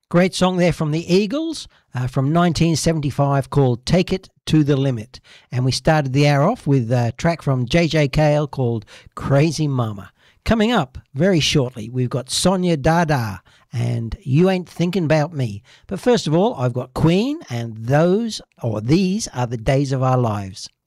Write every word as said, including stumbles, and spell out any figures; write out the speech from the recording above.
Great song there from the Eagles uh, from nineteen seventy-five called Take It to the Limit. And we started the hour off with a track from J J Cale called Crazy Mama. Coming up very shortly, we've got Sonia Dada and You Ain't Thinking About Me. But first of all, I've got Queen and those or these are the days of our lives.